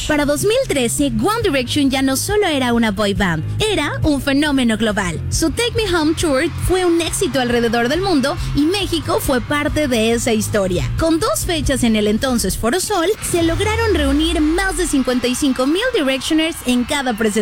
Para 2013, One Direction ya no solo era una boy band, era un fenómeno global. Su Take Me Home Tour fue un éxito alrededor del mundo y México fue parte de esa historia. Con 2 fechas en el entonces Foro Sol, se lograron reunir más de 55,000 Directioners en cada presentación.